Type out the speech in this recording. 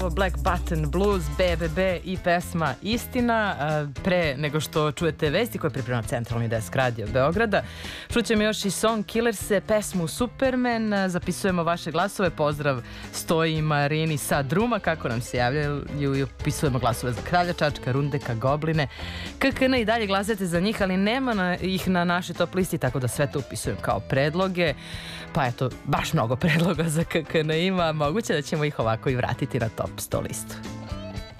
ovo Black Button Blues, BBB i pesma Istina. Pre nego što čujete vesti koje priprema Centralni desk Radio Beograda, čućemo još i Song Killerse, pesmu Superman. Zapisujemo vaše glasove. Pozdrav Stoji Marini sa Druma, kako nam se javljaju, i upisujemo glasove za Kralja Čačka, Rundeka, Gobline, KKN. I dalje glasate za njih, ali nema ih na našoj top listi, tako da sve to upisujem kao predloge. Pa eto, baš mnogo predloga za KKN ima. Moguće da ćemo ih ovako i vratiti na top 100 listu.